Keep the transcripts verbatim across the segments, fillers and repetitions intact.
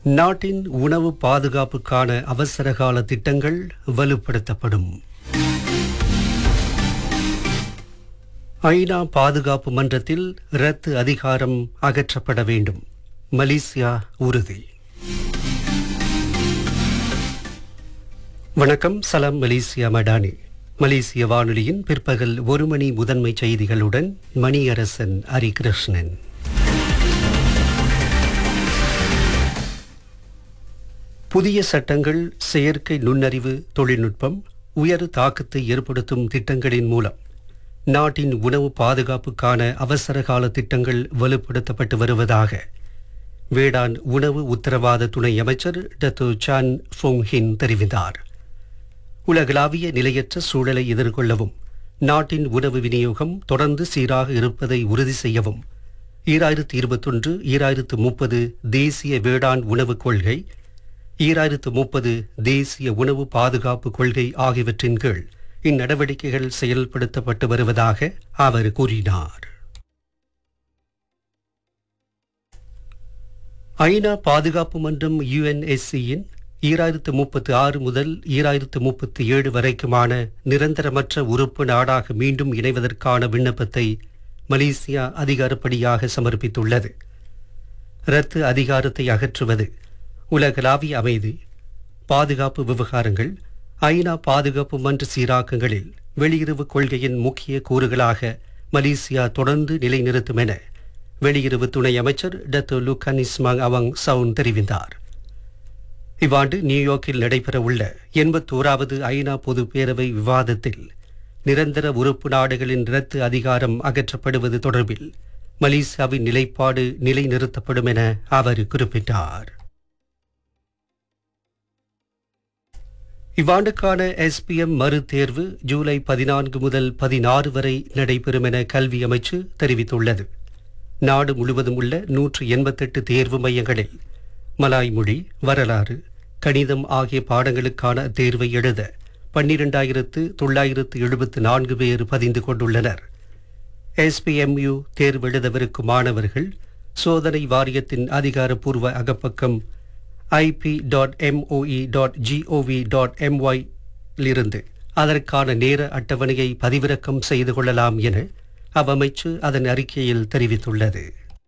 நாட்டின் உணவு பாதுகாப்புக்கான அவசரகால திட்டங்கள் வலுப்படுத்தப்படும். ஐநா பாதுகாப்பு மன்றத்தில் ரத்து அதிகாரம் அகற்றப்பட வேண்டும். மலேசியா உறுதி. வணக்கம். சலாம் மலேசியா மடானி. மலேசிய வானொலியின் பிற்பகல் ஒரு மணி முதன்மை செய்திகளுடன் மணியரசன் ஹரிகிருஷ்ணன். புதிய சட்டங்கள், செயற்கை நுண்ணறிவு தொழில்நுட்பம், உயர் தாக்கத்தை ஏற்படுத்தும் திட்டங்களின் மூலம் நாட்டின் உணவு பாதுகாப்புக்கான அவசரகால திட்டங்கள் வலுப்படுத்தப்பட்டு வருவதாக வேடான் உணவு உத்தரவாத துணை அமைச்சர் டத்து சான் ஃபோங் ஹின் தெரிவித்தார். உலகளாவிய நிலையற்ற சூழலை எதிர்கொள்ளவும் நாட்டின் உணவு விநியோகம் தொடர்ந்து சீராக இருப்பதை உறுதி செய்யவும் ஈராயிரத்து இருபத்தொன்று ஈராயிரத்து முப்பது தேசிய வேடாண் உணவுக் கொள்கை, ஈராயிரத்து முப்பது தேசிய உணவு பாதுகாப்பு கொள்கை ஆகியவற்றின் கீழ் இந்நடவடிக்கைகள் செயல்படுத்தப்பட்டு வருவதாக அவர் கூறினார். ஐநா பாதுகாப்பு மன்றம் யுஎன்எஸ்சியின் ஈராயிரத்து முப்பத்தி ஆறு முதல் ஈராயிரத்து முப்பத்தி ஏழு வரைக்குமான நிரந்தரமற்ற உறுப்பு நாடாக மீண்டும் இணைவதற்கான விண்ணப்பத்தை மலேசியா அதிகாரப்படியாக சமர்ப்பித்துள்ளது. ரத்து அதிகாரத்தை அகற்றுவது உலகளாவிய அமைதி, பாதுகாப்பு விவகாரங்கள், ஐநா பாதுகாப்பு மன்ற சீராக்கங்களில் வெளியுறவு கொள்கையின் முக்கிய கூறுகளாக மலேசியா தொடர்ந்து நிலைநிறுத்தும் என வெளியுறவு துணை அமைச்சர் டத்து லுகான் இஸ்மாங் அவங் சவுன் தெரிவித்தார். இவ்வாண்டு நியூயார்க்கில் நடைபெறவுள்ள எண்பத்தோராவது ஐநா பொது பேரவை விவாதத்தில் நிரந்தர உறுப்பு நாடுகளின் ரத்து அதிகாரம் அகற்றப்படுவது தொடர்பில் மலேசியாவின் நிலைப்பாடு நிலைநிறுத்தப்படும் என அவர் குறிப்பிட்டார். இவ்வாண்டுக்கான எஸ்பிஎம் மறுதேர்வு ஜூலை பதினான்கு முதல் பதினாறு வரை நடைபெறும் என கல்வி அமைச்சு தெரிவித்துள்ளது. நாடு முழுவதும் உள்ள நூற்று எண்பத்தெட்டு தேர்வு மையங்களில் மலாய் மொழி, வரலாறு, கணிதம் ஆகிய பாடங்களுக்கான தேர்வை எழுத பன்னிரண்டாயிரத்து தொள்ளாயிரத்து எழுபத்து நான்கு பேர் பதிந்து கொண்டுள்ளனர். எஸ்பிஎம்யு தேர்வெழுதவிருக்கும் மாணவர்கள் சோதனை வாரியத்தின் அதிகாரப்பூர்வ அகப்பக்கம் IP dot MOE dot gov dot MY லிருந்து அதற்கான நேர அட்டவணையை பதிவிறக்கம் செய்து கொள்ளலாம் என அவ்வமைச்சு அதன் அறிக்கையில் தெரிவித்துள்ளது.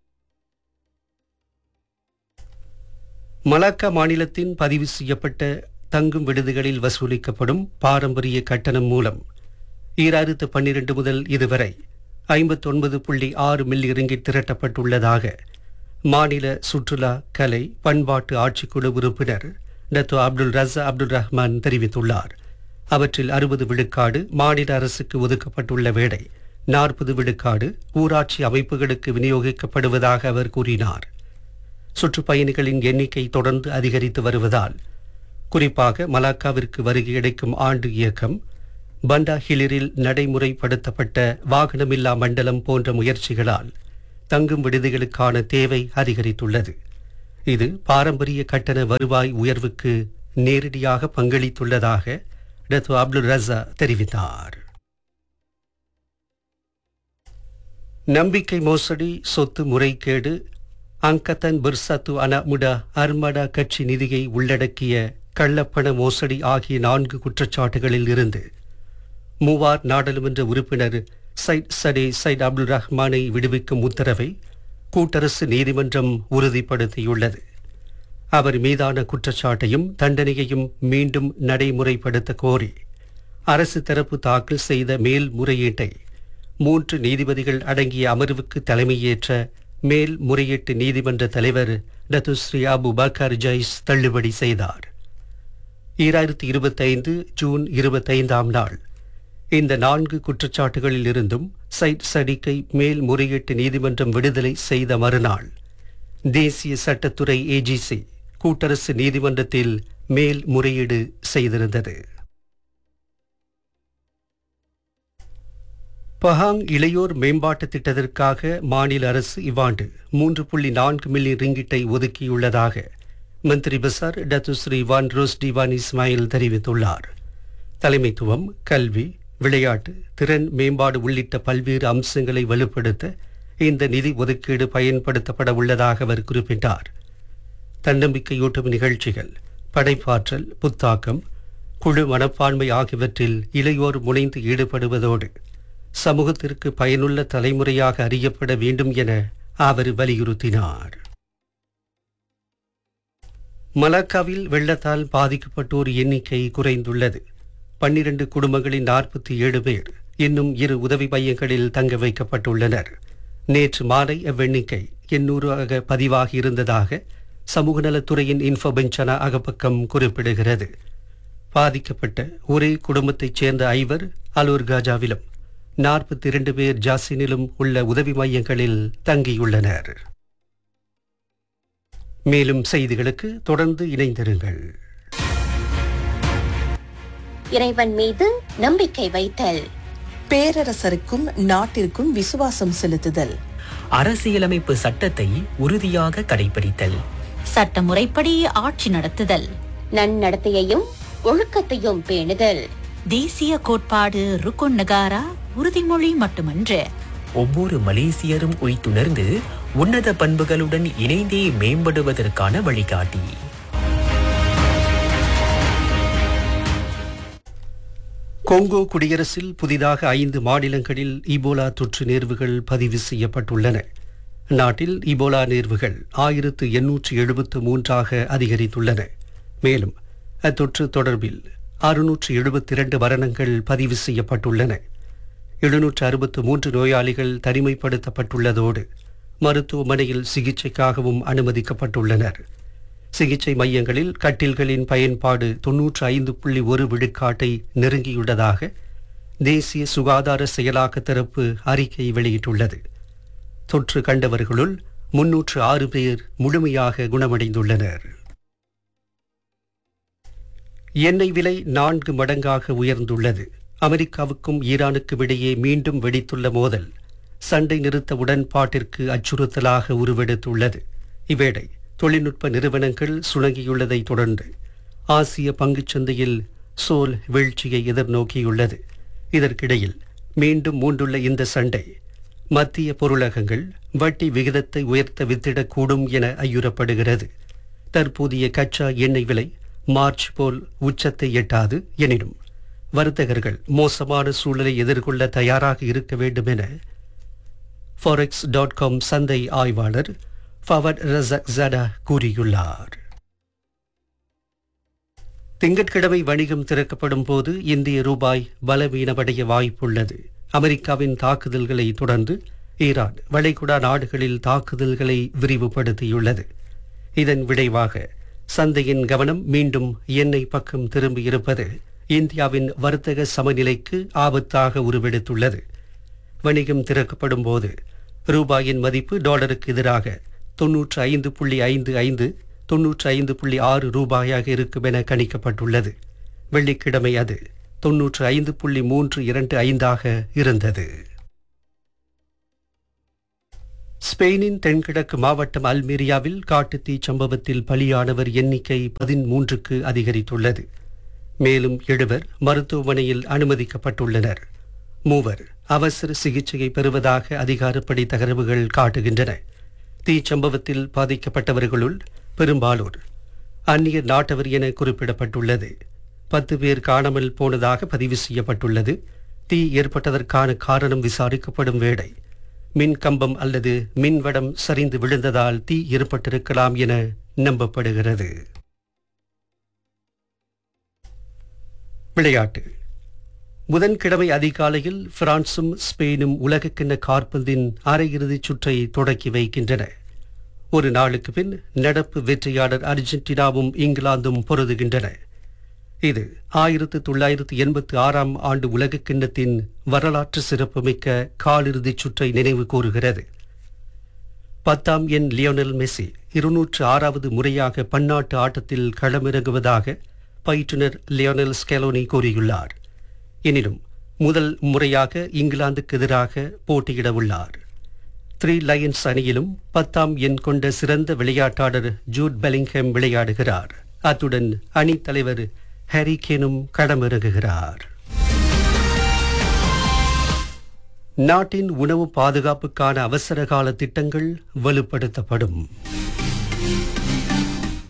மலாக்கா மாநிலத்தின் பதிவு செய்யப்பட்ட தங்கும் விடுதிகளில் வசூலிக்கப்படும் பாரம்பரிய கட்டணம் மூலம் ஈராயிரத்து பன்னிரண்டு முதல் இதுவரை ஐம்பத்தொன்பது புள்ளி ஆறு மில்லியன் ரிங்கிட் திரட்டப்பட்டுள்ளதாக மாநில சுற்றுலா, கலை, பண்பாட்டு ஆட்சிக்குழு உறுப்பினர் டத்து அப்துல் ரஸா அப்துல் ரஹ்மான் தெரிவித்துள்ளார். அவற்றில் அறுபது விழுக்காடு மாநில அரசுக்கு ஒதுக்கப்பட்டுள்ள வேளை நாற்பது விழுக்காடு ஊராட்சி அமைப்புகளுக்கு விநியோகிக்கப்படுவதாக அவர் கூறினார். சுற்றுப்பயணிகளின் எண்ணிக்கை தொடர்ந்து அதிகரித்து வருவதால், குறிப்பாக மலாக்காவிற்கு வருகையடைக்கும் ஆண்டு இயக்கம், பண்டா ஹிலிரில் நடைமுறைப்படுத்தப்பட்ட வாகனமில்லா மண்டலம் போன்ற முயற்சிகளால் தங்கும் விடுதிகளுக்கான தேவை அதிகரித்துள்ளது. இது பாரம்பரிய கட்டண வருவாய் உயர்வுக்கு நேரடியாக பங்களித்துள்ளதாக டத்து அப்துல் ரஸா தெரிவித்தார். நம்பிக்கை மோசடி, சொத்து முறைகேடு, அங்கத்தன் பிர்சத்து அனமுடா அர்மடா கட்சி நிதியை உள்ளடக்கிய கள்ளப்பண மோசடி ஆகிய நான்கு குற்றச்சாட்டுகளில் இருந்து மூவார் நாடாளுமன்ற உறுப்பினர் சைட் சடே சைட் அப்துல் ரஹ்மானை விடுவிக்கும் உத்தரவை கூட்டரசு நீதிமன்றம் உறுதிப்படுத்தியுள்ளது. அவர் மீதான குற்றச்சாட்டையும் தண்டனையையும் மீண்டும் நடைமுறைப்படுத்த கோரி அரசு தரப்பு தாக்கல் செய்த மேல்முறையீட்டை மூன்று நீதிபதிகள் அடங்கிய அமர்வுக்கு தலைமையேற்ற மேல் முறையீட்டு நீதிமன்ற தலைவர் Datuk Sri Abu Bakr Zeiss தள்ளுபடி செய்தார். ஈராயிரத்தி இருபத்தைந்து ஜூன் இருபத்தைந்தாம் நாள் இந்த நான்கு குற்றச்சாட்டுகளில் இருந்தும் சைட் சடிக்கை மேல் முறையீட்டு நீதிமன்றம் விடுதலை செய்த மறுநாள் தேசிய சட்டத்துறை ஏஜிசி கூட்டரசு நீதிமன்றத்தில் மேல் முறையீடு செய்திருந்தது. பஹாங் இளையோர் மேம்பாட்டு திட்டத்திற்காக மாநில அரசு இவ்வாண்டு மூன்று புள்ளி நான்கு மில்லியன் ரிங்கிட்டை ஒதுக்கியுள்ளதாக மந்திரி பசார் டத்து ஸ்ரீ வான் ரோஸ் டிவான் இஸ்மாயில் தெரிவித்துள்ளார். தலைமைத்துவம், கல்வி, விளையாட்டு, திறன் மேம்பாடு உள்ளிட்ட பல்வேறு அம்சங்களை வலுப்படுத்த இந்த நிதி ஒதுக்கீடு பயன்படுத்தப்பட உள்ளதாக அவர் குறிப்பிட்டார். தன்னம்பிக்கையூட்டும் நிகழ்ச்சிகள், படைப்பாற்றல், புத்தாக்கம், குழு மனப்பான்மை ஆகியவற்றில் இளையோர் முனைந்து ஈடுபடுவதோடு சமூகத்திற்கு பயனுள்ள தலைமுறையாக அறியப்பட வேண்டும் என அவர் வலியுறுத்தினார். மலாக்காவில் வெள்ளத்தால் பாதிக்கப்பட்டோர் எண்ணிக்கை குறைந்துள்ளது. பன்னிரண்டு குடும்பங்களின் நாற்பத்தி ஏழு பேர் இன்னும் இரு உதவி மையங்களில் தங்க வைக்கப்பட்டுள்ளனர். நேற்று மாலை அவ்வெண்ணிக்கை எண்ணூறாக பதிவாகி இருந்ததாக சமூக நலத்துறையின் இன்ஃபோபென்சனா அகப்பக்கம் குறிப்பிடுகிறது. பாதிக்கப்பட்ட ஒரே குடும்பத்தைச் சேர்ந்த ஐவர் அலூர் காஜாவிலும் நாற்பத்தி இரண்டு பேர் ஜாசினிலும் உள்ள உதவி மையங்களில் தங்கியுள்ளனர். மேலும் செய்திகளுக்கு தொடர்ந்து இணைந்திருங்கள். இறைவன் மீது நம்பிக்கை வைத்தல், பேரரசருக்கும் நாட்டிற்கும் விசுவாசம் செலுத்துதல், அரசியலமைப்பு சட்டத்தை உறுதியாக கடைபிடித்தல், சட்டமுறைப்படி ஆட்சி நடத்துதல், நன்னடத்தையையும் ஒழுக்கத்தையும் பேணுதல், தேசிய கோட்பாடு ருக்குன் நகாரா உறுதிமொழி மட்டுமன்று, ஒவ்வொரு மலேசியரும் உய்த்துணர்ந்து உன்னத பண்புகளுடன் இணைந்தே மேம்படுவதற்கான வழிகாட்டி. கொங்கோ குடியரசில் புதிதாக ஐந்து மாநிலங்களில் இபோலா தொற்று நேர்வுகள் பதிவு செய்யப்பட்டுள்ளன. நாட்டில் இபோலா நேர்வுகள் ஆயிரத்து எண்ணூற்று எழுபத்து மூன்றாக அதிகரித்துள்ளன. மேலும் அத்தொற்று தொடர்பில் அறுநூற்று எழுபத்தி இரண்டு மரணங்கள் பதிவு செய்யப்பட்டுள்ளன. எழுநூற்று அறுபத்து மூன்று நோயாளிகள் தனிமைப்படுத்தப்பட்டுள்ளதோடு மருத்துவமனையில் சிகிச்சைக்காகவும் அனுமதிக்கப்பட்டுள்ளனர். சிகிச்சை மையங்களில் கட்டில்களின் பயன்பாடு தொன்னூற்று ஐந்து புள்ளி ஒரு விழுக்காட்டை நெருங்கியுள்ளதாக தேசிய சுகாதார செயலாக்க தரப்பு அறிக்கை வெளியிட்டுள்ளது. தொற்று கண்டவர்களுள் முன்னூற்று ஆறு பேர் முழுமையாக குணமடைந்துள்ளனர். எண்ணெய் விலை நான்கு மடங்காக உயர்ந்துள்ளது. அமெரிக்காவுக்கும் ஈரானுக்கும் இடையே மீண்டும் வெடித்துள்ள மோதல் சண்டை நிறுத்த உடன்பாட்டிற்கு அச்சுறுத்தலாக உருவெடுத்துள்ளது. இவ்வேளை தொழில்நுட்ப நிறுவனங்கள் சுணங்கியுள்ளதை தொடர்ந்து ஆசிய பங்குச்சந்தையில் சோல் வீழ்ச்சியை எதிர்நோக்கியுள்ளது. இதற்கிடையில் மீண்டும் மூண்டுள்ள இந்த சண்டை மத்திய பொருளகங்கள் வட்டி விகிதத்தை உயர்த்த வித்திடக்கூடும் என ஐயுறப்படுகிறது. தற்போதைய கச்சா எண்ணெய் விலை மார்ச் போல் உச்சத்தை எட்டாது. எனினும் வர்த்தகர்கள் மோசமான சூழலை எதிர்கொள்ள தயாராக இருக்க வேண்டும் என ஃபாரெக்ஸ் டாட் காம் சந்தை ஆய்வாளர் ஃபவட் ரஸக் ஜடா கூறியுள்ளார். திங்கட்கிழமை வணிகம் திறக்கப்படும் போது இந்திய ரூபாய் பலவீனமடைய வாய்ப்புள்ளது. அமெரிக்காவின் தாக்குதல்களை தொடர்ந்து ஈரான் வளைகுடா நாடுகளில் தாக்குதல்களை விரிவுபடுத்தியுள்ளது. இதன் விளைவாக சந்தையின் கவனம் மீண்டும் எண்ணெய் பக்கம் திரும்பியிருப்பது இந்தியாவின் வர்த்தக சமநிலைக்கு ஆபத்தாக உருவெடுத்துள்ளது. வணிகம் திறக்கப்படும் போது ரூபாயின் மதிப்பு டாலருக்கு எதிராக தொன்னூற்று ஐந்து புள்ளி ஐந்து ஐந்து தொன்னூற்று ஐந்து புள்ளி ஆறு ரூபாயாக இருக்கும் என கணிக்கப்பட்டுள்ளது. வெள்ளிக்கிழமை அது தொன்னூற்று ஐந்து புள்ளி மூன்று இரண்டு ஐந்தாக இருந்தது. ஸ்பெயினின் தென்கிழக்கு மாவட்டம் அல்மீரியாவில் காட்டுத்தீ சம்பவத்தில் பலியானவர் எண்ணிக்கை பதிமூன்றுக்கு அதிகரித்துள்ளது. மேலும் எழுவர் மருத்துவமனையில் அனுமதிக்கப்பட்டுள்ளனர். மூவர் அவசர சிகிச்சையை பெறுவதாக அதிகாரப்படி தகவல்கள் காட்டுகின்றன. தீச்சம்பவத்தில் பாதிக்கப்பட்டவர்களுள் பெரும்பாலோர் அந்நிய நாட்டவர் என குறிப்பிடப்பட்டுள்ளது. பத்து பேர் காணாமல் போனதாக பதிவு செய்யப்பட்டுள்ளது. தீ ஏற்பட்டதற்கான காரணம் விசாரிக்கப்படும் வேளை மின் கம்பம் அல்லது மின்வடம் சரிந்து விழுந்ததால் தீ ஏற்பட்டிருக்கலாம் என நம்பப்படுகிறது. விளையாட்டு. புதன்கிழமை அதிகாலையில் பிரான்சும் ஸ்பெயினும் உலகக்கிண்ண காற்பந்தின் அரையிறுதிச் சுற்றை தொடக்கி வைக்கின்றன. ஒரு நாளுக்கு பின் நடப்பு வெற்றியாளர் அர்ஜென்டினாவும் இங்கிலாந்தும் பொருதுகின்றன. இது ஆயிரத்து தொள்ளாயிரத்து எண்பத்தி ஆறாம் ஆண்டு உலகக்கிண்ணத்தின் வரலாற்று சிறப்புமிக்க காலிறுதிச் சுற்றை நினைவு கூறுகிறது. பத்தாம் எண் லியோனல் மெஸ்ஸி இருநூற்று ஆறாவது முறையாக பன்னாட்டு ஆட்டத்தில் களமிறங்குவதாக பயிற்றுனர் லியோனல் ஸ்கெலோனி கூறியுள்ளார். எனினும் முதல் முறையாக இங்கிலாந்துக்கு எதிராக போட்டியிட உள்ளார். த்ரீ லயன்ஸ் அணியிலும் பத்தாம் எண் கொண்ட சிறந்த விளையாட்டாளர் ஜூட் பெலிங்ஹாம் விளையாடுகிறார். அத்துடன் அணி தலைவர் ஹாரி கேனும் களமிறங்குகிறார். நாட்டின் உணவு பாதுகாப்புக்கான அவசர கால திட்டங்கள் வலுப்படுத்தப்படும்.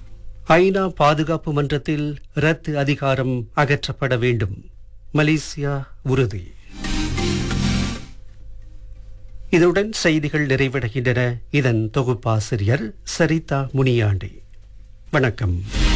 ஐநா பாதுகாப்பு மன்றத்தில் ரத்து அதிகாரம் அகற்றப்பட வேண்டும். மலேசியா உறுதி. இதுடன் செய்திகள் நிறைவடைகின்றன. இதன் தொகுப்பாசிரியர் சரிதா முனியாண்டி. வணக்கம்.